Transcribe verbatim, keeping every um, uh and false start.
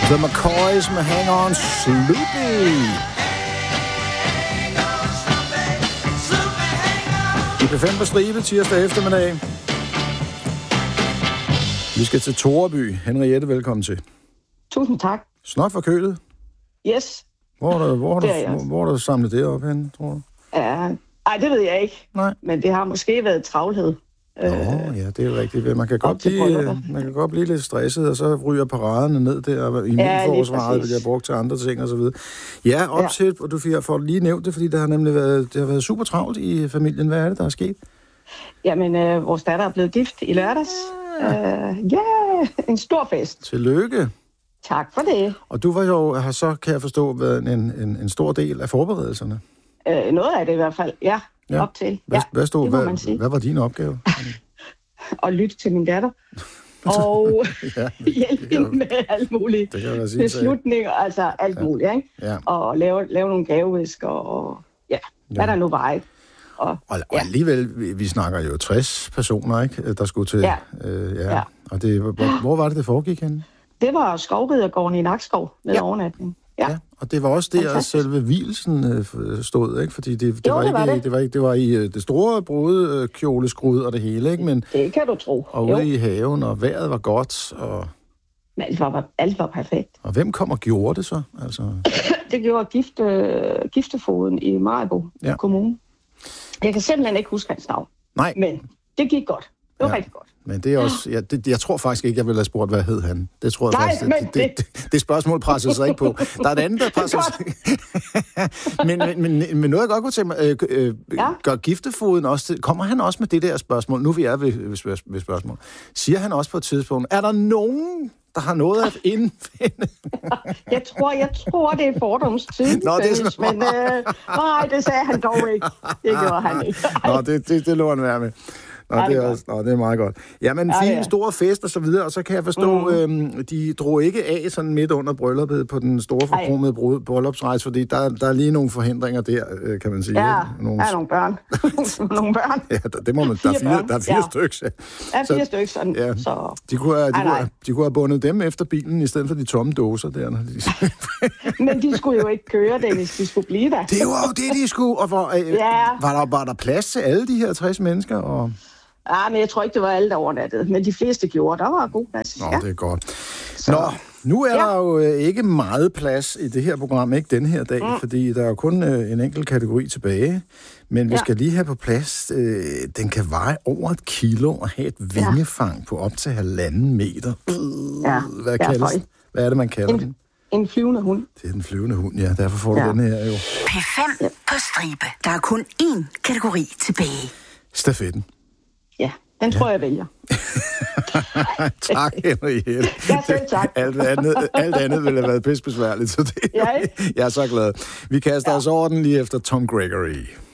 The McCoys med Hang On Sloopy. I P fem på stribe tirsdag eftermiddag. Vi skal til Toreby. Henriette, velkommen til. Tusind tak. Snot forkølet. Yes. Hvor har du, hvor har du, hvor, hvor har du samlet det op hen, tror du? Ja, ej, det ved jeg ikke. Nej. Men det har måske været travlhed. Nå, øh, ja, det er rigtigt. Man kan, godt blive, man kan godt blive lidt stresset, og så ryger paraderne ned der, og immunforsvaret bliver brugt til andre ting og så videre. Ja, op ja. til, og du får lige nævnt det, fordi det har nemlig været, det har været super travlt i familien. Hvad er det, der er sket? Jamen, øh, vores datter er blevet gift i lørdags. Ja, uh, yeah, en stor fest. Tillykke. Tak for det. Og du var jo, har så, kan jeg forstå, været en, en, en stor del af forberedelserne. Uh, noget af det i hvert fald, ja. Ja. Op til. Hvad, ja, hvad, stod, hvad, hvad var din opgave? At lytte til min datter. Og ja, hjælpe hende med alt muligt. Beslutninger, altså alt ja. muligt, ikke? Ja. Og lave, lave nogle gavevisker, og ja, hvad ja. der nu var, ikke? Og, og, og ja. alligevel, vi, vi snakker jo tres personer, ikke? Der skulle til... Ja. Øh, ja. ja. Og det, hvor, hvor var det, det foregik henne? Det var Skovridergården i Nakskov med ja. overnatning. Ja. ja, og det var også der, selve hvilsen øh, stod, ikke? Fordi det, det, jo, var, det, ikke, var det. det var ikke det var i øh, det store brudekjoleskrud og det hele, ikke? Men det kan du tro. Og ude i haven, og vejret var godt, og men alt var, alt var perfekt. Og hvem kom og gjorde det så? Altså det gjorde gift, øh, giftefoden i Maribo ja. Kommune. Jeg kan simpelthen ikke huske hans navn. Nej. Men det gik godt. Det var ja. rigtig godt. Men det er også, ja, det, jeg tror faktisk ikke, jeg ville have spurgt, hvad hed han. Det tror jeg Nej, faktisk, men det, det, det, det spørgsmål presser sig ikke på. Der er et andet, der presser sig. men, men, men, men noget, jeg godt kunne tænke mig, øh, øh, ja. gør giftefoden også til, kommer han også med det der spørgsmål? Nu vi er ved, ved, ved spørgsmål. Siger han også på et tidspunkt, er der nogen, der har noget at indfinde? jeg tror, jeg tror, det er fordomstid. Nå, det er sådan... Men øh, nej, det sagde han dog ikke. Det gjorde han ikke. Nå, det, det, det lå han være med. Nå, det er, også, nå, det er meget godt. Jamen, ja, fin, ja. stor fest og så videre, og så kan jeg forstå, mm. øhm, de drog ikke af sådan midt under brylluppet på den store forkromede bryllupsrejse, fordi der, der er lige nogle forhindringer der, øh, kan man sige. Ja, nogle... der er nogle børn. nogle børn. Ja, der, det må man, der er fire, der er fire ja. stykker. Ja. Der er fire stykker, sådan. Ja. Så... De, kunne have, de, kunne have, de kunne have bundet dem efter bilen, i stedet for de tomme dåser der. Når de... Men de skulle jo ikke køre det, hvis de skulle blive der. Det var jo det, de skulle. Og hvor, øh, ja. var, der, var der plads til alle de her tres mennesker? Og... Ja, men jeg tror ikke, det var alle, der overnattede. Men de fleste gjorde. Der var god plads. Nå, ja. det er godt. Så. Nå, nu er ja. der jo ikke meget plads i det her program, ikke den her dag, mm. fordi der er jo kun øh, en enkelt kategori tilbage. Men vi ja. skal lige have på plads, øh, den kan veje over et kilo og have et vingefang ja. på op til halvanden meter. Ja. Hvad, kaldes, hvad er det, man kalder en, den? En flyvende hund. Det er den flyvende hund, ja. Derfor får du ja. den her jo. P fem på stribe. Der er kun én kategori tilbage. Stafetten. Ja, den tror ja. jeg vælger. Tak, Henriette. Ja, selv tak. Alt andet, alt andet ville have været pissebesværligt, så det, ja, jeg er så glad. Vi kaster ja. os over den lige efter Tom Gregory.